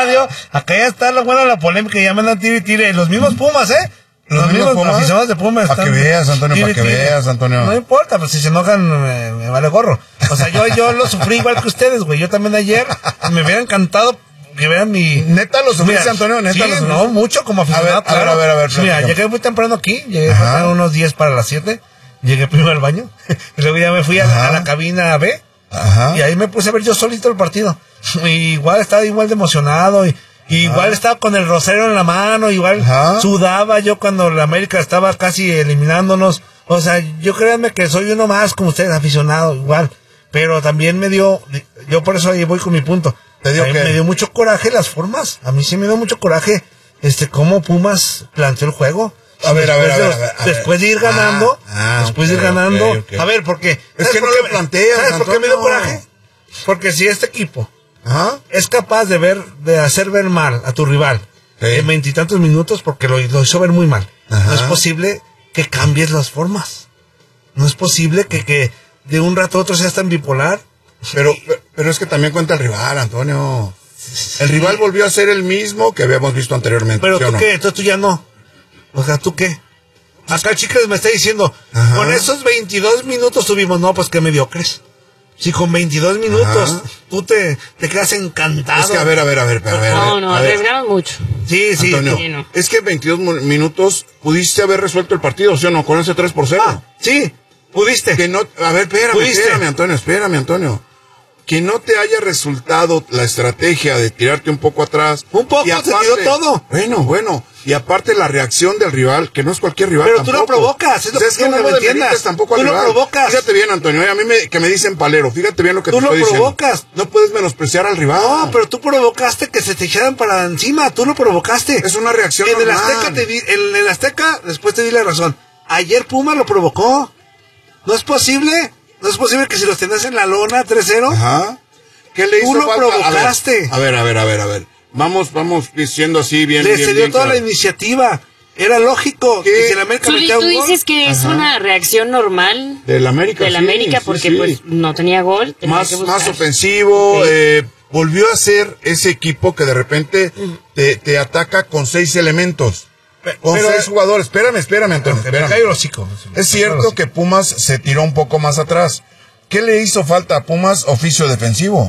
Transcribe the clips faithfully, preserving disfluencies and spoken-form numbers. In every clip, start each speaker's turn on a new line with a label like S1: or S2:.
S1: estadio, acá ya está la buena la polémica, ya me andan tire y tire. Los mismos Pumas, ¿eh?
S2: Los, los mismos Pumas,
S1: aficionados de Pumas.
S2: Para que veas, Antonio, para que tire. veas, Antonio.
S1: No importa, pues si se enojan, me, me vale gorro. O sea, yo, yo lo sufrí igual que ustedes, güey. Yo también ayer me hubiera encantado que vean mi...
S2: ¿Neta lo sufriste, Antonio? ¿Neta
S1: sí,
S2: lo sufriste?
S1: No, mucho como aficionado.
S2: A ver, a ver, a ver. a ver
S1: Mira, llegué muy temprano aquí, llegué a unos diez para las siete. Llegué primero al baño. Y luego ya me fui a la, a la cabina B. Ajá. Y ahí me puse a ver yo solito el partido. Y igual estaba igual de emocionado. Y, y igual estaba con el rosero en la mano. Igual Ajá. sudaba yo cuando la América estaba casi eliminándonos. O sea, yo créanme que soy uno más como ustedes, aficionado, igual. Pero también me dio... Yo por eso ahí voy con mi punto. ¿Te dio me dio mucho coraje las formas. A mí sí me dio mucho coraje este cómo Pumas planteó el juego.
S2: A ver, a ver, a ver, a ver, a ver.
S1: Después de ir ganando, ah, ah, después okay, de ir ganando. Okay, okay. A ver, porque...
S2: Es que no lo planteas,
S1: ¿sabes por qué me dio coraje? Porque si este equipo Ajá. es capaz de ver, de hacer ver mal a tu rival sí. en veintitantos minutos, porque lo, lo hizo ver muy mal, Ajá. no es posible que cambies las formas. No es posible que, que de un rato a otro seas tan bipolar.
S2: Pero, pero es que también cuenta el rival, Antonio. El rival volvió a ser el mismo que habíamos visto anteriormente.
S1: Pero
S2: ¿sí
S1: tú
S2: no?
S1: qué, entonces tú ya no. O sea, ¿tú qué? Acá el Chicles me está diciendo, Ajá. con esos veintidós minutos tuvimos, no, pues qué mediocres. Si con veintidós minutos Ajá. tú te, te quedas encantado.
S2: Es que a ver, a ver, a ver, a ver.
S3: No, no, arriesgaron mucho.
S1: Sí, sí.
S2: Antonio,
S3: sí no.
S2: es que en veintidós minutos pudiste haber resuelto el partido, ¿sí o no? Con ese tres por cero.
S1: Ah, sí, pudiste.
S2: Que no, a ver, espérame, ¿Pudiste? espérame, Antonio, espérame, Antonio. Que no te haya resultado la estrategia de tirarte un poco atrás.
S1: Un poco, aparte, se tiró todo.
S2: Bueno, bueno. Y aparte la reacción del rival, que no es cualquier rival.
S1: Pero
S2: tampoco.
S1: tú lo provocas, es lo
S2: o sea, es que no me entiendas. Tampoco
S1: tú
S2: al
S1: lo
S2: rival.
S1: provocas.
S2: Fíjate bien, Antonio, a mí me, que me dicen palero, fíjate bien lo que
S1: tú
S2: te estoy diciendo.
S1: Tú lo provocas.
S2: No puedes menospreciar al rival.
S1: No, pero tú provocaste que se te echaran para encima, tú lo provocaste.
S2: Es una reacción
S1: en
S2: normal.
S1: el Azteca te di, en el Azteca, después te di la razón. Ayer Puma lo provocó. No es posible, no es posible que si los tenías en la lona tres cero.
S2: Ajá. ¿Qué le hizo
S1: Tú lo
S2: falta?
S1: provocaste.
S2: A ver, a ver, a ver, a ver. Vamos, vamos diciendo así bien,
S1: Le
S2: bien,
S1: cedió
S2: bien,
S1: toda
S2: claro.
S1: la iniciativa. Era lógico
S2: ¿Qué?
S1: que si la América
S3: Tú,
S1: metía
S3: tú
S1: un gol.
S3: dices que es
S2: Ajá.
S3: una reacción normal
S2: del América,
S3: del
S2: sí,
S3: América
S2: sí,
S3: porque
S2: sí.
S3: pues no tenía gol. Tenía
S2: Más,
S3: que buscar.
S2: más ofensivo,
S3: Okay.
S2: eh, volvió a ser ese equipo que de repente te, te ataca con seis elementos. Con
S1: Pero,
S2: seis jugadores. Espérame, espérame, Antonio.
S1: Me
S2: Espérame.
S1: cayó el hocico.
S2: Es cierto que Pumas se tiró un poco más atrás. ¿Qué le hizo falta a Pumas? Oficio defensivo.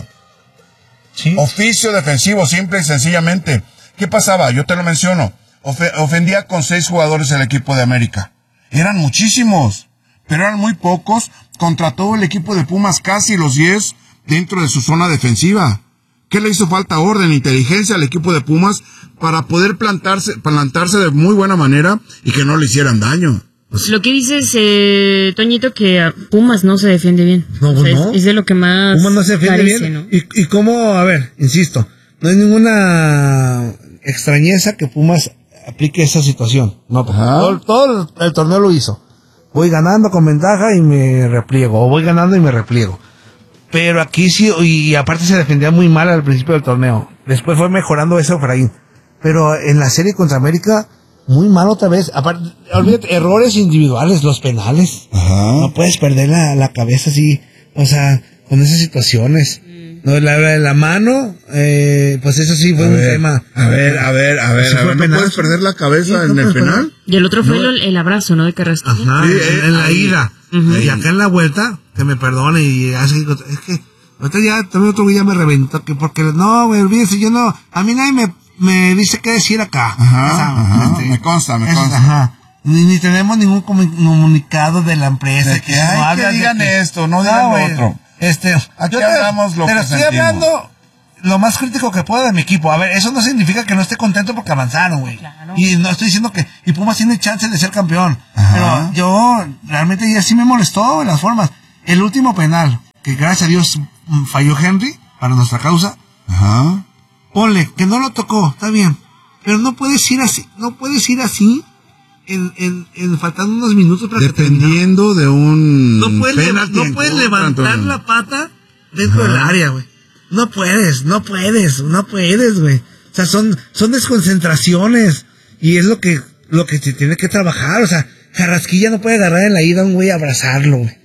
S1: ¿Sí?
S2: Oficio defensivo, simple y sencillamente. ¿Qué pasaba? Yo te lo menciono. Ofe- ofendía con seis jugadores el equipo de América. Eran muchísimos, pero eran muy pocos contra todo el equipo de Pumas, casi los diez dentro de su zona defensiva. ¿Qué le hizo falta? Orden, inteligencia al equipo de Pumas para poder plantarse, plantarse de muy buena manera y que no le hicieran daño.
S3: Pues, lo que dices, eh, Toñito, que a Pumas no se defiende bien.
S1: No,
S3: o sea,
S1: no.
S3: Es, es de lo que más
S1: Pumas no se defiende
S3: parece,
S1: bien.
S3: ¿no?
S1: ¿Y, y cómo? A ver, insisto, no hay ninguna extrañeza que Pumas aplique esa situación. No, porque todo, todo el, el torneo lo hizo. Voy ganando con ventaja y me repliego. O voy ganando y me repliego. Pero aquí sí, y aparte se defendía muy mal al principio del torneo. Después fue mejorando eso, Efraín. Pero en la serie contra América, muy mal otra vez. Aparte, olvídate, errores individuales, los penales.
S2: Ajá.
S1: No puedes perder la, la cabeza así, o sea, con esas situaciones. No, la, la, la mano, eh, pues eso sí fue
S2: a
S1: un
S2: ver,
S1: tema.
S2: A ver, a ver, a ver,
S1: ¿Sí
S2: a
S1: fue
S2: ver, ¿no
S1: penal?
S2: puedes perder la cabeza
S1: Sí,
S2: en
S1: no
S2: el
S1: puedes
S2: penal?
S3: Y el otro fue
S1: No.
S3: el, el abrazo, ¿no? De Carrasco.
S1: Ajá,
S2: Sí,
S1: en, en la
S2: ahí.
S1: ida.
S3: Uh-huh.
S1: Y acá en la vuelta, que me perdone y así, es que, ahorita ya, también otro güey ya me reventó, que porque, no, güey, olvídese, yo no, a mí nadie me, me dice qué decir acá.
S2: Ajá,
S1: O sea,
S2: ajá,
S1: este,
S2: me consta, me
S1: es-
S2: consta.
S1: Ajá. Ni, ni tenemos ningún comu- comunicado de la empresa.
S2: De que, ay,
S1: no
S2: que
S1: habla de
S2: digan esto, no digan lo
S1: güey,
S2: otro.
S1: Este,
S2: Aquí
S1: yo te,
S2: hablamos lo
S1: te
S2: que
S1: lo estoy
S2: sentimos.
S1: hablando lo más crítico que puedo de mi equipo. A ver, eso no significa que no esté contento porque avanzaron, güey.
S3: Claro.
S1: Y no estoy diciendo que, y Pumas tiene chance de ser campeón.
S2: Ajá.
S1: Pero yo, realmente ya sí me molestó en las formas. El último penal, que gracias a Dios mm, falló Henry, para nuestra causa,
S2: Ajá.
S1: ponle, que no lo tocó, está bien. Pero no puedes ir así, no puedes ir así, en, en, en faltando unos minutos para que termine.
S2: Dependiendo de un
S1: No puedes, leva-
S2: penalti
S1: no
S2: en
S1: puedes
S2: contra,
S1: levantar
S2: Antonio.
S1: la pata dentro
S2: Ajá.
S1: del área, güey. No puedes, no puedes, no puedes, güey. O sea, son, son desconcentraciones. Y es lo que, lo que se tiene que trabajar. O sea, Carrasquilla no puede agarrar en la ida a un güey y abrazarlo, güey.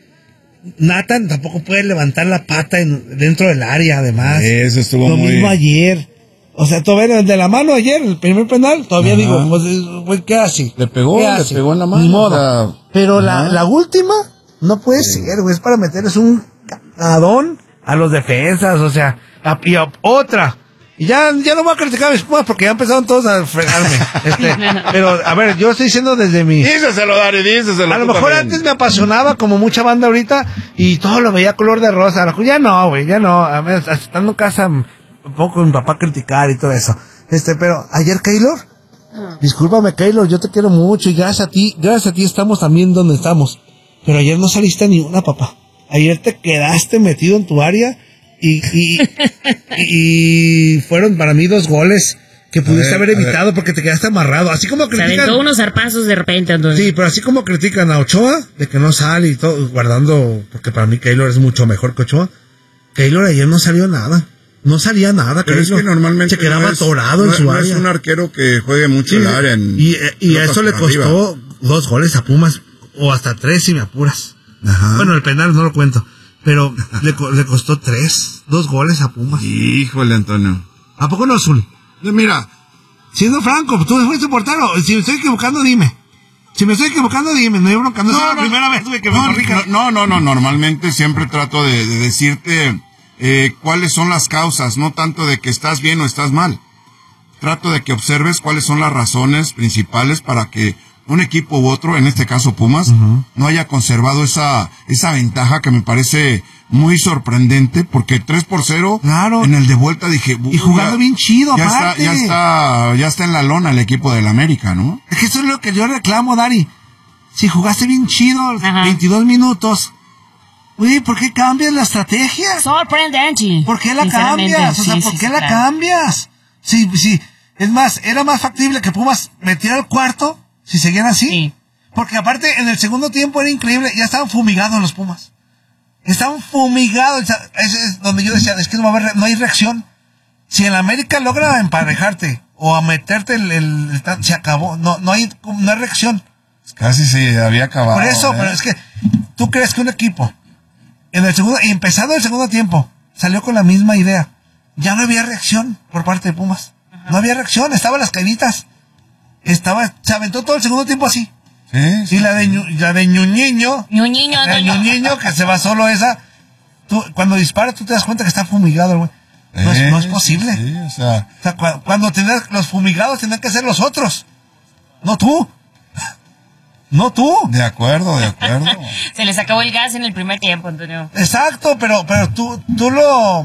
S1: Nathan tampoco puede levantar la pata en, dentro del área, además.
S2: Eso estuvo
S1: Lo
S2: muy...
S1: mismo ayer. O sea, todavía el de la mano ayer, el primer penal, todavía ajá. digo, pues, güey, ¿qué hace?
S2: Le pegó, le
S1: hace?
S2: pegó en la mano.
S1: Ni modo. O sea, pero la, la última, no puede sí. ser, güey, es para meterles un cadón a los defensas, o sea, a, y a, otra. Y ya, ya no voy a criticar a mis Pumas porque ya empezaron todos a fregarme. este, pero, a ver, yo estoy diciendo desde mi...
S2: Díceselo, Dari, díceselo.
S1: A lo mejor también. Antes me apasionaba como mucha banda ahorita y todo lo veía color de rosa. Ya no, güey, ya no. A ver, estando en casa, un poco con mi papá criticar y todo eso. Este, pero ayer, Keylor, discúlpame, Keylor, yo te quiero mucho y gracias a ti, gracias a ti estamos también donde estamos. Pero ayer no saliste ni una, papá. Ayer te quedaste metido en tu área. Y, y, y fueron para mí dos goles que pudiste ver, haber evitado porque te quedaste amarrado. Así como critican.
S3: Se aventó unos zarpazos de repente, entonces.
S1: Sí, pero así como critican a Ochoa de que no sale y todo, guardando, porque para mí Keylor es mucho mejor que Ochoa. Keylor ayer no salió nada. No salía nada.
S2: Pero Keylor. Es que normalmente
S1: se quedaba
S2: no
S1: es, atorado
S2: no,
S1: en su
S2: no
S1: área.
S2: Es un arquero que juegue mucho
S1: sí,
S2: el área. En,
S1: y y a eso le costó dos goles a Pumas, o hasta tres si me apuras. Ajá. Bueno, el penal no lo cuento. Pero le, le costó tres, dos goles a Pumas.
S2: Híjole, Antonio.
S1: ¿A poco no, Azul? Mira, siendo franco, tú fuiste portero. Si me estoy equivocando, dime. Si me estoy equivocando, dime. No hay bronca. No, no, es la no, primera vez, güey, que
S2: no,
S1: me corrijas.
S2: No, no, no. Normalmente siempre trato de, de decirte eh, cuáles son las causas. No tanto de que estás bien o estás mal. Trato de que observes cuáles son las razones principales para que un equipo u otro, en este caso Pumas, uh-huh. no haya conservado esa esa ventaja que me parece muy sorprendente, porque tres por cero
S1: claro.
S2: en el de vuelta dije...
S1: Y jugando ya, bien chido,
S2: ya
S1: aparte.
S2: Está, ya, está, ya está en la lona el equipo del América, ¿no?
S1: Es que eso es lo que yo reclamo, Dari. Si jugaste bien chido, ajá. veintidós minutos, güey, ¿por qué cambias la estrategia?
S3: Sorprendente.
S1: ¿Por qué la cambias? O sea, sí, ¿por sí, qué sí, la claro. cambias? Sí, sí. Es más, era más factible que Pumas metiera el cuarto si seguían así. Sí. Porque aparte, en el segundo tiempo era increíble. Ya estaban fumigados los Pumas. Estaban fumigados. Ese es donde yo decía, es que no va a haber, no hay reacción. Si el América logra emparejarte o a meterte el, el, el se acabó. No, no hay, no hay reacción.
S2: Casi se había acabado.
S1: Por eso,
S2: ¿eh?
S1: Pero es que, ¿tú crees que un equipo, en el segundo, empezando el segundo tiempo, salió con la misma idea? Ya no había reacción por parte de Pumas. Ajá. No había reacción, estaban las caíditas. Estaba, se aventó todo el segundo tiempo así.
S2: Sí, sí,
S1: y la de, ñu, la de Ñuñiño,
S3: Ñuñiño,
S1: la de Ñuñiño, que se va solo esa, tú, cuando dispara tú te das cuenta que está fumigado, güey. No, eh, no es posible.
S2: Sí, o sea,
S1: o sea cu- cuando tendrás los fumigados tendrán que ser los otros, no tú. No tú.
S2: De acuerdo, de acuerdo.
S3: Se les acabó el gas en el primer tiempo, Antonio.
S1: Exacto, pero, pero tú, tú lo,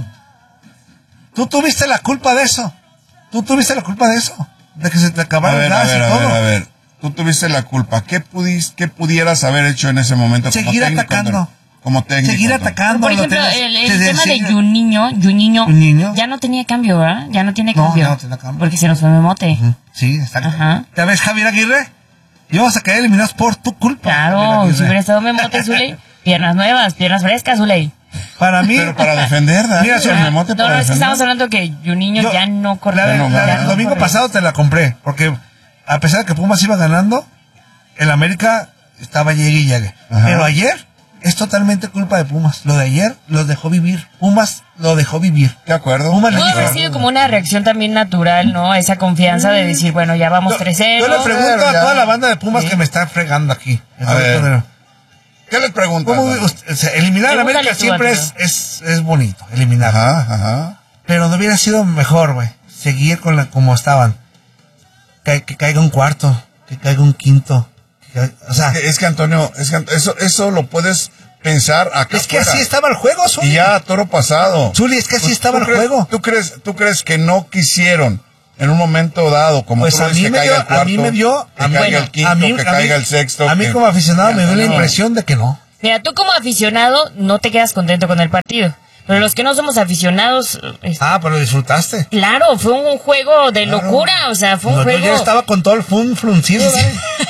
S1: tú tuviste la culpa de eso. Tú tuviste la culpa de eso. De que se te acabara el gas
S2: a ver,
S1: y
S2: a
S1: todo.
S2: Ver, a ver, tú tuviste la culpa. ¿Qué pudiste, qué pudieras haber hecho en ese momento?
S1: Seguir
S2: como
S1: atacando.
S2: Técnico, como técnico.
S1: Seguir atacando.
S3: Por ejemplo,
S1: tenías,
S3: el, el tema de Juninho, Juninho,
S1: Juninho,
S3: ya no tenía cambio, ¿verdad? Ya no tiene cambio.
S1: No, no tiene cambio.
S3: Porque se nos fue Memote.
S1: Uh-huh. Sí, exacto.
S3: Ajá.
S1: ¿Ya ves, Javier Aguirre? Íbamos a caer eliminados por tu culpa.
S3: Claro, si hubiera estado Memote, Zuley, piernas nuevas, piernas frescas, Zuley.
S1: Para mí.
S2: Pero para defender, ¿verdad?
S1: Mira,
S2: el Memote
S3: no,
S2: para
S3: no, es
S2: defender.
S3: que estamos hablando que Juninho Yo, ya no corre.
S1: La,
S3: no,
S1: la,
S3: ya
S1: el
S3: no
S1: domingo
S3: corre.
S1: pasado te la compré, porque a pesar de que Pumas iba ganando, el América estaba llegue y llegue. Ajá. Pero ayer es totalmente culpa de Pumas. Lo de ayer los dejó vivir. Pumas lo dejó vivir.
S2: De acuerdo.
S1: Pumas
S3: Pudo haber sido como una reacción también natural, ¿no? Esa confianza de decir, bueno, ya vamos tres cero.
S1: Yo le pregunto a toda la banda de Pumas sí. que me está fregando aquí.
S2: A ver. ¿Qué les preguntas?
S1: ¿Cómo, o sea, eliminar a la América siempre es, es, es bonito, eliminar.
S2: Ajá, ajá.
S1: Pero no hubiera sido mejor, güey, seguir con la, como estaban. Que, que caiga un cuarto, que caiga un quinto. Que caiga, o sea,
S2: es que, es que Antonio, es que eso, eso lo puedes pensar acá.
S1: Es que
S2: fuera.
S1: así estaba el juego, Zuli.
S2: Y ya, toro pasado.
S1: Zuli, es que así
S2: pues,
S1: estaba el
S2: crees,
S1: juego.
S2: ¿tú crees, ¿Tú crees que no quisieron en un momento dado, como
S1: pues
S2: tú
S1: a
S2: dices,
S1: mí
S2: que caiga
S1: dio,
S2: el cuarto,
S1: a mí me dio,
S2: que
S1: a mí,
S2: caiga
S1: bueno,
S2: el quinto,
S1: a mí,
S2: que
S1: a
S2: caiga
S1: mí,
S2: el sexto?
S1: A mí
S2: que,
S1: como aficionado me dio la
S2: no.
S1: impresión de que no.
S3: Mira, tú como aficionado no te quedas contento con el partido. Pero los que no somos aficionados... Es...
S1: Ah, pero lo disfrutaste.
S3: Claro, fue un juego de claro. locura, o sea, fue un
S1: no,
S3: juego...
S1: Yo ya estaba con todo el fun fruncido, güey.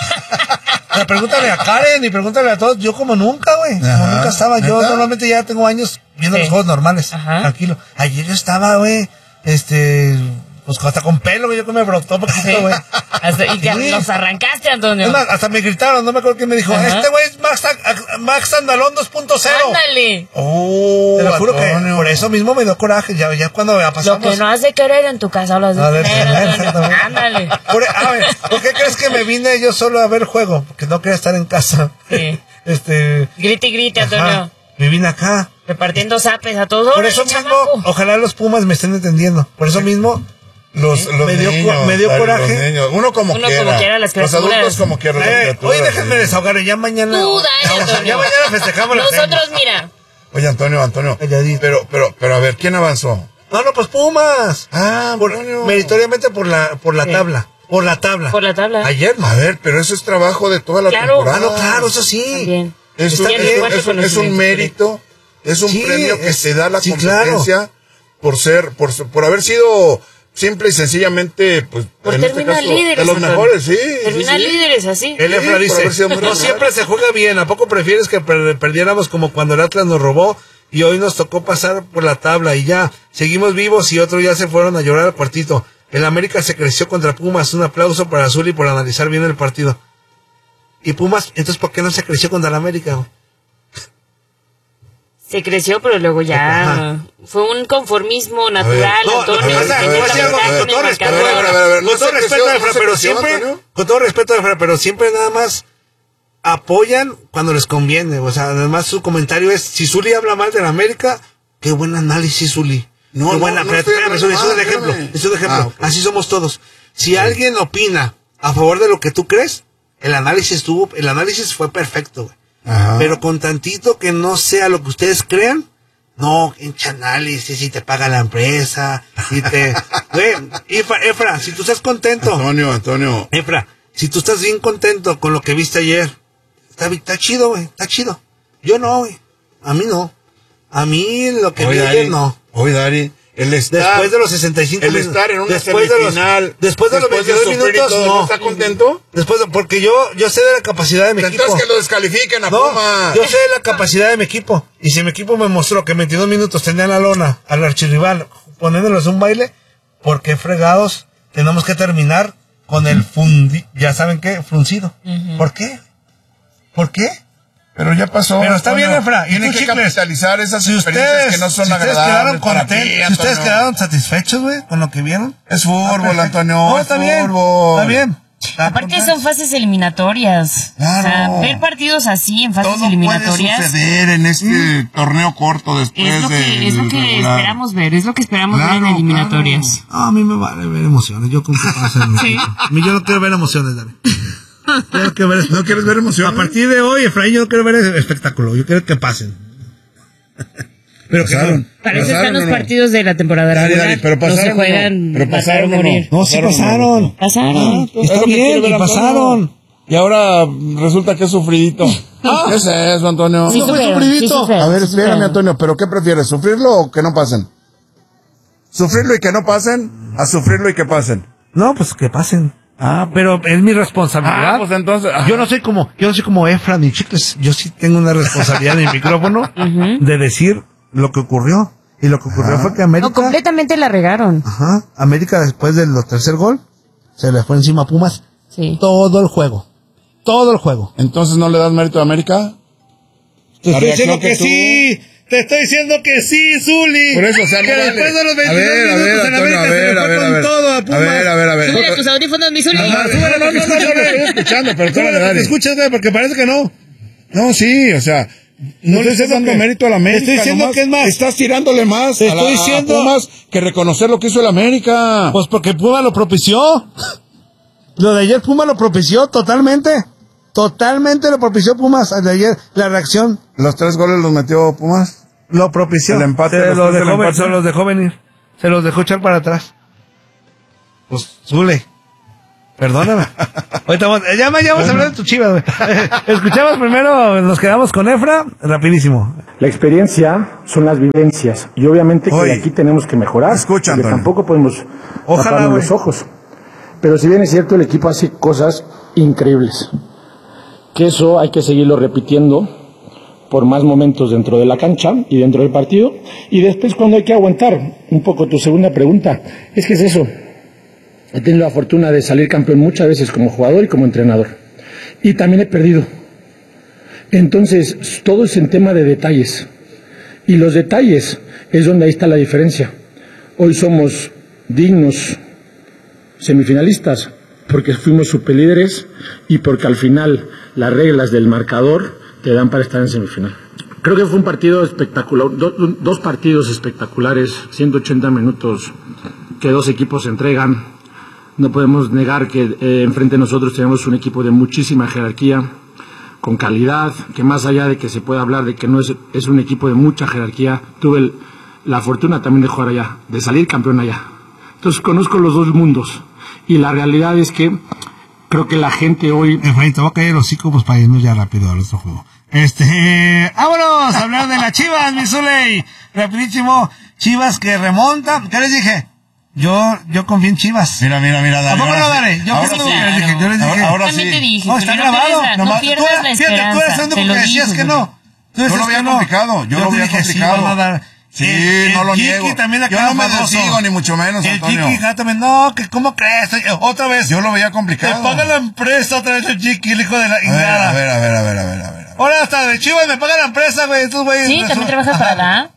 S1: O sea, pregúntale a Karen y pregúntale a todos. Yo como nunca, güey. Como nunca estaba. Yo ¿neta? Normalmente ya tengo años viendo sí. los juegos normales. Ajá. Tranquilo. Ayer yo estaba, güey, este... Pues hasta con pelo, güey, yo que me brotó poquito, güey.
S3: Hasta, y que sí. Los arrancaste, Antonio.
S1: Es más, hasta me gritaron, no me acuerdo quién me dijo, ajá. Este güey es Max, Max Andalón dos punto cero.
S3: Ándale.
S1: Oh, te lo juro que por eso mismo me dio coraje, ya, ya cuando ya pasamos.
S3: Lo que no hace querer en tu casa lo hace querer. Ándale.
S1: Por, a ver, ¿por qué crees que me vine yo solo a ver juego? Porque no quería estar en casa.
S3: Sí.
S1: Este.
S3: Grite y grite, Antonio.
S1: Ajá, me vine acá.
S3: Repartiendo zapes a todos.
S1: Por eso mismo, chamaco. Ojalá los Pumas me estén entendiendo. Por eso mismo. Los,
S2: sí,
S1: los me dio,
S2: niños,
S1: me dio coraje.
S2: Los uno como
S3: Uno
S2: quiera.
S3: Como quiera las
S2: los adultos como quieran.
S1: Eh, hoy déjenme desahogar, ya mañana.
S3: Tú, dale,
S1: no, ya mañana festejamos.
S3: Nosotros, mira.
S2: Oye, Antonio, Antonio. Pero, pero, pero a ver, ¿quién avanzó?
S1: No, no, pues Pumas.
S2: Ah,
S1: por, meritoriamente por la, por la sí. tabla. Por la tabla.
S3: Por la tabla.
S1: Ayer.
S2: A ver, pero eso es trabajo de toda la
S3: claro.
S2: temporada.
S1: Claro, claro, eso sí.
S3: También.
S2: Es, un, es, es, es, es un mérito, es un sí, premio que es, se da la sí, competencia claro. por ser, por, por haber sido simple y sencillamente, pues,
S3: por
S2: en
S3: terminar
S2: este caso,
S3: líderes.
S2: de los mejores, sí.
S3: Terminar
S2: sí, sí.
S3: líderes así.
S1: El Efra dice, no siempre se juega bien, ¿a poco prefieres que perdiéramos como cuando el Atlas nos robó y hoy nos tocó pasar por la tabla y ya, seguimos vivos y otros ya se fueron a llorar al cuartito? El América se creció contra Pumas, un aplauso para Zuli por analizar bien el partido. Y Pumas, entonces, ¿por qué no se creció contra el América?
S3: Se creció, pero luego ya ajá. fue un conformismo natural.
S1: No, con todo respeto, pero siempre, con todo respeto, pero siempre nada más apoyan cuando les conviene. O sea, además su comentario es, si Zuli habla mal de la América, qué buen análisis, Zuli. No, qué buena, no, no espérame, espérame, es un ejemplo, es un ejemplo. Ah, okay. Así somos todos. Si sí. alguien opina a favor de lo que tú crees, el análisis tuvo, el análisis fue perfecto, güey. Ajá. Pero con tantito que no sea lo que ustedes crean, no, hincha análisis, si te paga la empresa, si te... Güey, Efra, Efra, si tú estás contento...
S2: Antonio, Antonio...
S1: Efra, si tú estás bien contento con lo que viste ayer, está, está chido, güey, está chido. Yo no, güey, a mí no. A mí lo que vi ayer no.
S2: Oye, Dari... El estar,
S1: después de los sesenta y cinco
S2: el minutos, estar en una
S1: después
S2: semifinal,
S1: de los, después de los veintidós minutos,
S2: todo,
S1: no.
S2: ¿no está contento?
S1: Después de, porque yo, yo sé de la capacidad de mi equipo.
S2: Entonces que lo descalifiquen a
S1: no,
S2: Pumas.
S1: Yo sé de la capacidad de mi equipo. Y si mi equipo me mostró que en veintidós minutos tenía la lona al archirrival poniéndoles un baile, ¿por qué fregados tenemos que terminar con el fundi, ya saben qué, fruncido? Uh-huh. ¿Por qué? ¿Por qué?
S2: Pero ya pasó.
S1: Pero está
S2: Antonio,
S1: bien, Efra.
S2: Tienen que
S1: chicles?
S2: capitalizar esas
S1: si
S2: experiencias
S1: ustedes,
S2: que no son
S1: si ustedes
S2: agradables.
S1: Quedaron
S2: ti,
S1: si ustedes quedaron satisfechos, güey, con lo que vieron.
S2: Es fútbol, Antonio.
S1: No, está bien. Está bien.
S3: Aparte son fases eliminatorias.
S2: Claro.
S3: O sea, ver partidos así en fases
S2: todo
S3: eliminatorias.
S2: Puede suceder en este mm. torneo corto después
S3: es lo que,
S2: de,
S3: es lo que
S2: de
S3: esperamos ver, es lo que esperamos
S2: claro,
S3: ver en eliminatorias.
S1: Claro. No, a mí me vale ver emociones. Yo con qué pasa. ¿Sí? A mí yo no quiero ver emociones, Dani. Yo quiero ver,
S2: ¿No quieres ver emociones?
S1: A partir de hoy, Efraín, yo no quiero ver espectáculo. Yo quiero que pasen.
S2: Pero pasaron.
S3: Que, para eso están los no? partidos de la temporada
S2: dale,
S3: regular.
S2: Dale, pero pasaron,
S3: no se juegan,
S2: pero pasaron
S3: o morir.
S1: No, sí pasaron.
S3: Pasaron.
S1: Ah, está bien, y pasaron.
S2: Y ahora resulta que es sufridito.
S3: Ah.
S2: ¿Qué es eso, Antonio?
S3: Sí,
S2: no
S3: fue
S2: sufridito.
S3: Sí, sufre,
S2: a ver,
S3: sí,
S2: espérame, Antonio, ¿pero qué prefieres? ¿Sufrirlo o que no pasen? ¿Sufrirlo y que no pasen? ¿A sufrirlo y que pasen?
S1: No, pues que pasen. Ah, pero es mi responsabilidad.
S2: Ah, pues entonces,
S1: yo no soy como, yo no soy como Efra ni Chicles. Yo sí tengo una responsabilidad en mi micrófono uh-huh. de decir lo que ocurrió. Y lo que ocurrió ah. fue que América...
S3: No, completamente la regaron.
S1: Ajá. América, después del tercer gol, se le fue encima a Pumas.
S3: Sí.
S1: Todo el juego. Todo el juego.
S2: Entonces, ¿no le das mérito a América?
S1: Te estoy diciendo que, que sí. Te estoy diciendo que sí, Zuli.
S2: Por eso, o sea, no
S1: que
S2: vale.
S1: después de los veintidós
S2: a ver,
S1: minutos
S2: a ver,
S1: en América
S2: a ver,
S1: se le fue con todo a Pumas.
S2: A ver, a ver, a ver.
S3: Súbele tus audífonos, mi Zuli.
S2: Ajá, súbele, no, no, no, no, no, estoy escuchando, pero tú no te
S1: escuchas, porque parece que no.
S2: No, sí, o sea... No le estás dando que, mérito a la América.
S1: Estoy diciendo
S2: nomás,
S1: que es más.
S2: Estás tirándole más
S1: te
S2: a, la,
S1: estoy diciendo,
S2: a Pumas que reconocer lo que hizo el América.
S1: Pues porque Pumas lo propició. Lo de ayer Pumas lo propició totalmente. Totalmente lo propició Pumas. El de ayer, la reacción.
S2: ¿Los tres goles los metió Pumas?
S1: Lo propició.
S2: El empate.
S1: Se los dejó, empate. Se los dejó venir. Se los dejó echar para atrás. Pues, Zule. Perdóname. Ahorita vamos, ya, ya vamos a hablar de tu Chivas, güey. Escuchamos primero, nos quedamos con Efra, rapidísimo.
S4: La experiencia son las vivencias. Y obviamente Oye, que aquí tenemos que mejorar.
S2: Escucha,
S4: porque tampoco podemos taparnos los ojos. Pero si bien es cierto, el equipo hace cosas increíbles. Que eso hay que seguirlo repitiendo por más momentos dentro de la cancha y dentro del partido. Y después cuando hay que aguantar, un poco tu segunda pregunta, es que es eso. He tenido la fortuna de salir campeón muchas veces como jugador y como entrenador. Y también he perdido. Entonces, todo es en tema de detalles. Y los detalles es donde ahí está la diferencia. Hoy somos dignos semifinalistas porque fuimos superlíderes y porque al final las reglas del marcador te dan para estar en semifinal. Creo que fue un partido espectacular, do, dos partidos espectaculares, ciento ochenta minutos que dos equipos se entregan. No podemos negar que eh, enfrente de nosotros tenemos un equipo de muchísima jerarquía, con calidad, que más allá de que se pueda hablar de que no es, es un equipo de mucha jerarquía, tuve el, la fortuna también de jugar allá, de salir campeón allá. Entonces conozco los dos mundos y la realidad es que creo que la gente hoy...
S1: Efraín, te voy a caer los hocico pues para irnos ya rápido al otro juego. Este, vámonos a hablar de las Chivas, mi Zuley. Rapidísimo, Chivas que remonta. ¿Qué les dije? Yo, yo confío en Chivas.
S2: Mira, mira, mira, Dani.
S1: ¿Cómo no, Dani? Yo
S2: ahora
S1: sí,
S2: sí,
S1: les dije, yo les dije.
S2: Ahora, ahora
S3: También
S2: sí.
S3: te dije,
S1: No, está
S3: pero
S1: grabado.
S3: No pierdas, no pierdas
S1: tú,
S3: la
S1: fíjate,
S3: esperanza.
S1: tú eres
S3: Te
S1: porque
S3: lo
S1: decías
S3: dije,
S1: que no. Tú
S2: Yo
S1: decías
S2: lo veía
S1: que no.
S2: complicado, yo lo
S1: te
S2: veía
S1: dije, sí,
S2: complicado.
S1: van a dar.
S2: Sí,
S1: El-
S2: no
S1: el
S2: lo
S1: Kiki
S2: niego.
S1: también acá
S2: Yo no me
S1: famoso.
S2: desdigo, ni mucho menos,
S1: El
S2: Antonio.
S1: Kiki también, no, que ¿cómo crees? Otra vez.
S2: Yo lo veía
S1: Te
S2: complicado.
S1: paga la empresa otra vez el Kiki, el hijo de la
S2: A ver,
S1: ingada.
S2: a ver, a ver, a ver, a ver, a ver.
S1: Ahora hasta de Chivas me paga la empresa, güey. Estos güeyes.
S3: Sí, también trabajas para la...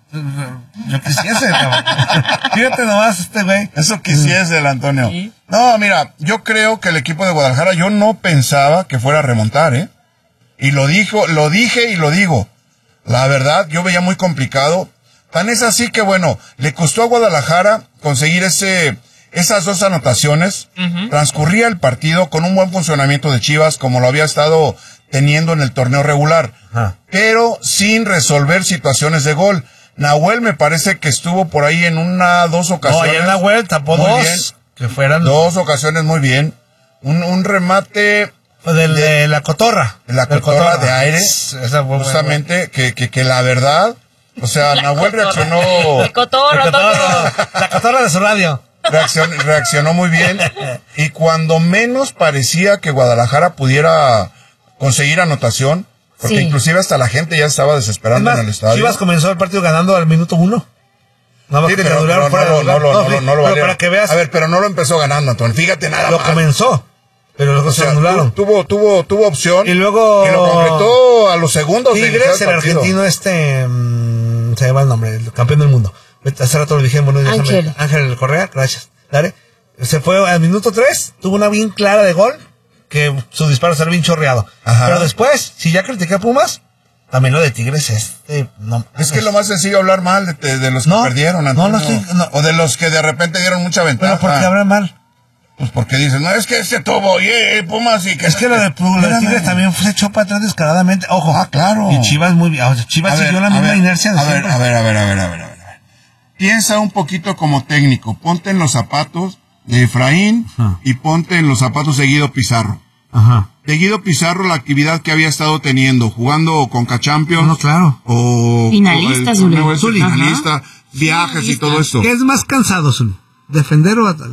S1: Yo quisiese, cabrón. Fíjate nomás este güey.
S2: Eso quisiese el Antonio.
S3: Sí.
S2: No, mira, yo creo que el equipo de Guadalajara, yo no pensaba que fuera a remontar, ¿eh? Y lo dijo, lo dije y lo digo. La verdad, yo veía muy complicado. Tan es así que, bueno, le costó a Guadalajara conseguir ese, esas dos anotaciones. Uh-huh. Transcurría el partido con un buen funcionamiento de Chivas, como lo había estado teniendo en el torneo regular. Uh-huh. Pero sin resolver situaciones de gol. Nahuel me parece que estuvo por ahí en una, dos ocasiones.
S1: No, ayer Nahuel tapó
S2: muy
S1: dos.
S2: Bien.
S1: Que fueran.
S2: Dos ocasiones muy bien. Un, un remate.
S1: Del, de, de la cotorra.
S2: De la cotorra, cotorra de aire. Esa fue justamente, buena. Que, que, que la verdad. O sea, la Nahuel cotorra. reaccionó.
S3: La cotorra,
S1: la cotorra, la cotorra de su radio.
S2: Reaccionó, reaccionó muy bien. Y cuando menos parecía que Guadalajara pudiera conseguir anotación. Porque sí. Inclusive hasta la gente ya estaba desesperando más, en el estadio.
S1: Chivas comenzó el partido ganando al minuto uno.
S2: Nada más sí, que pero, pero, fuera no, de no, no, no, no, no lo pero para que veas. A ver, pero no lo empezó ganando, Antonio. Fíjate nada
S1: Lo
S2: más.
S1: comenzó, pero luego o sea, se anularon.
S2: Tuvo, tuvo, tuvo opción.
S1: Y luego.
S2: Y lo completó a los segundos.
S1: Tigres, el, el argentino este. Mmm, se llama el nombre, el campeón del mundo. Hace rato lo dijimos. Bueno,
S3: Ángel.
S1: Ángel Correa, gracias. Dale. Se fue al minuto tres, tuvo una bien clara de gol. Que su disparo salió bien chorreado. Ajá. Pero después, si ya critiqué a Pumas, también lo de Tigres este, no,
S2: es que es lo más sencillo hablar mal de, de, de los que no, perdieron, Antonio. No, no estoy, no. O de los que de repente dieron mucha ventaja.
S1: ¿Pero por qué hablan mal?
S2: Pues porque dicen, no, es que ese tuvo, y eh, Pumas y que...
S1: Es que lo de, lo de Tigres también se echó para atrás descaradamente. Ojo.
S2: Ah, claro.
S1: Y Chivas muy bien. O sea, Chivas siguió la misma
S2: ver,
S1: inercia de
S2: a ver,
S1: siempre.
S2: a ver, a ver, a ver, a ver, a ver. Piensa un poquito como técnico. Ponte en los zapatos de Efraín Ajá. y ponte en los zapatos de Guido Pizarro.
S1: Ajá.
S2: De Guido Pizarro, la actividad que había estado teniendo, jugando Conca Champions.
S1: No, claro.
S2: O
S3: finalista,
S2: Zuli. Zuli. Finalista, viajes sí, y todo esto.
S1: ¿Qué es más cansado, Zuli? ¿Defender o atacar?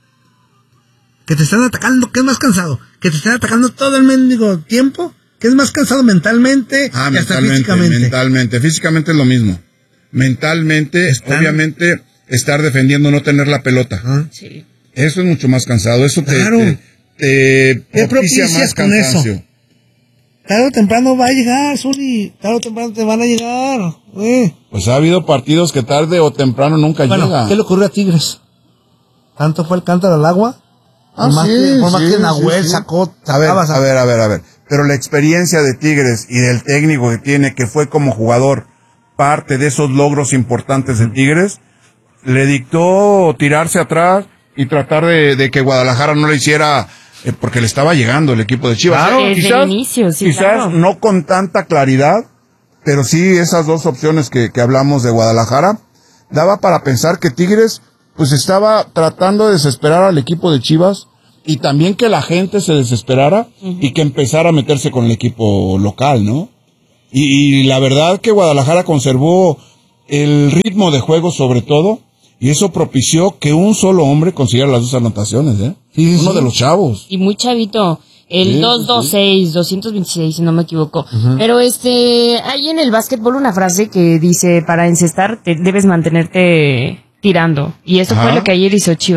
S1: Que te están atacando, ¿qué es más cansado? ¿Que te están atacando todo el mendigo tiempo? ¿Qué es más cansado mentalmente
S2: ah,
S1: y
S2: mentalmente,
S1: hasta físicamente?
S2: Mentalmente, físicamente es lo mismo. Mentalmente, ¿están? Obviamente, estar defendiendo, no tener la pelota. ¿Ah?
S3: Sí.
S2: Eso es mucho más cansado. Eso te...
S1: Claro.
S2: te te
S1: ¿Qué propicias más con cansancio. Eso? Tarde o temprano va a llegar, Zuli. Tarde o temprano te van a llegar. Eh.
S2: Pues ha habido partidos que tarde o temprano nunca
S1: bueno,
S2: llegan.
S1: ¿qué le ocurrió a Tigres? ¿Tanto fue el cántaro al agua?
S2: Ah,
S1: por más
S2: sí,
S1: que, por más
S2: sí,
S1: que Nahuel
S2: sí, sí.
S1: sacó...
S2: A ver, a ver, a ver, a ver. Pero la experiencia de Tigres y del técnico que tiene, que fue como jugador parte de esos logros importantes de Tigres, le dictó tirarse atrás y tratar de, de que Guadalajara no le hiciera... Eh, porque le estaba llegando el equipo de Chivas.
S3: Claro, desde quizás, el inicio, sí,
S2: quizás
S3: claro.
S2: no con tanta claridad, pero sí esas dos opciones que, que hablamos de Guadalajara, daba para pensar que Tigres pues estaba tratando de desesperar al equipo de Chivas y también que la gente se desesperara uh-huh. y que empezara a meterse con el equipo local, ¿no? Y, y la verdad que Guadalajara conservó el ritmo de juego sobre todo, y eso propició que un solo hombre consiguiera las dos anotaciones, ¿eh? Sí, Uno sí. de los chavos.
S3: Y muy chavito. El sí, dos dos seis, sí. doscientos veintiséis, si no me equivoco. Uh-huh. Pero este, hay en el básquetbol una frase que dice, para encestar te debes mantenerte tirando. Y eso Ajá. fue lo que ayer hizo Chivas.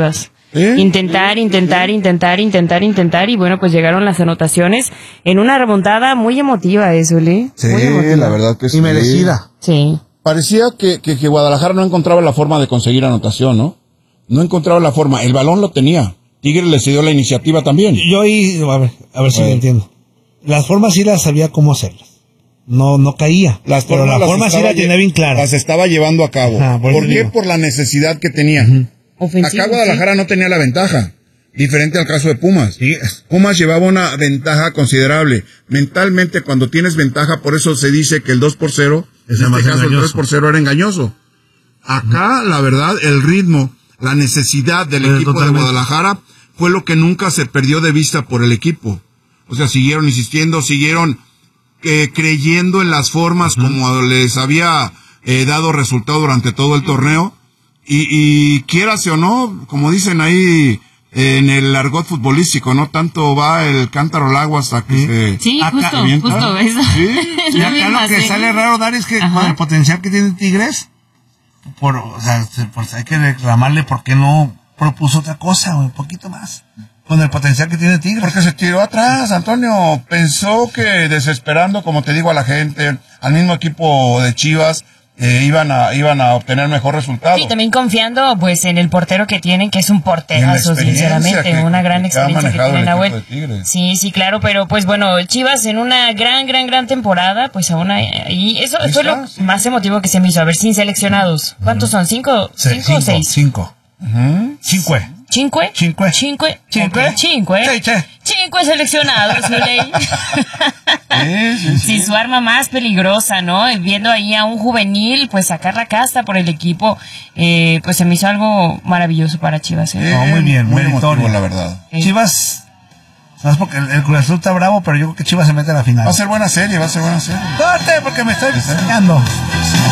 S3: ¿Eh? Intentar, intentar, intentar, intentar, intentar, y bueno, pues llegaron las anotaciones en una remontada muy emotiva, eso, ¿le?
S2: Sí,
S3: muy emotiva.
S2: La verdad que sí.
S1: Y merecida.
S3: Sí.
S2: Parecía que, que, que Guadalajara no encontraba la forma de conseguir anotación, ¿no? No encontraba la forma. El balón lo tenía. Tigres le cedió la iniciativa también.
S1: Yo ahí, a ver, a ver si lo entiendo. Las formas sí las sabía cómo hacerlas. No, no caía.
S2: Las
S1: pero la forma sí la tenía bien clara.
S2: Las estaba llevando a cabo. Ajá, por ¿Por qué? Digo. Por la necesidad que tenía. Uh-huh. Ofensivo, Acá Guadalajara ¿sí? no tenía la ventaja. Diferente al caso de Pumas. Sí. Pumas llevaba una ventaja considerable. Mentalmente, cuando tienes ventaja, por eso se dice que el dos por cero, es en este caso engañoso. El tres por cero era engañoso. Acá, uh-huh. la verdad, el ritmo, la necesidad del Pero equipo totalmente. de Guadalajara fue lo que nunca se perdió de vista por el equipo. O sea, siguieron insistiendo, siguieron eh, creyendo en las formas uh-huh. como les había eh, dado resultado durante todo el torneo. Y, y quiérase o no, como dicen ahí en el argot futbolístico, no tanto va el cántaro al agua hasta que
S3: sí.
S2: se...
S3: Sí, justo, avienta. justo eso.
S1: Sí, y acá lo que sale raro, Dari, es que con el potencial que tiene Tigres, por, o sea, pues hay que reclamarle por qué no propuso otra cosa, un poquito más. Con el potencial que tiene Tigres.
S2: Porque se tiró atrás, Antonio. Pensó que desesperando, como te digo, a la gente, al mismo equipo de Chivas, Eh, iban a iban a obtener mejor resultado.
S3: Sí, también confiando pues en el portero que tienen, que es un porterazo, sinceramente, que, una gran que experiencia que tiene Nahuel. Sí, sí, claro, pero pues bueno, Chivas en una gran, gran, gran temporada, pues aún hay, y eso fue lo sí. más emotivo que se me hizo. A ver, sin seleccionados. ¿Cuántos son? ¿Cinco?
S1: Sí,
S3: ¿Cinco o seis?
S1: Cinco. Uh-huh. Cinco.
S3: ¿Cinque?
S1: Cinque.
S3: Cinque.
S1: Cinque.
S3: Cinque.
S1: Cinque.
S3: Cinque seleccionados, Zuley. Sí, sí, sí. sí, su arma más peligrosa, ¿no? Viendo ahí a un juvenil, pues sacar la casta por el equipo, eh, pues se me hizo algo maravilloso para Chivas. ¿eh?
S1: No, muy bien, muy meritorio,
S2: la verdad.
S1: Sí. Chivas, ¿sabes? Porque el, el Cruz Azul está bravo, pero yo creo que Chivas se mete a la final.
S2: Va a ser buena serie, va a ser buena serie.
S1: Corte, porque me estoy enseñando.